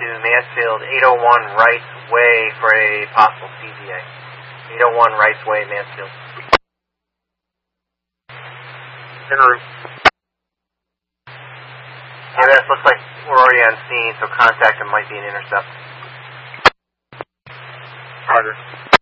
Mansfield, 801 Rice Way for a possible CVA. 801 Rice Way, Mansfield. En route. Yeah, this looks like we're already on scene, so contact him might be an intercept. Roger.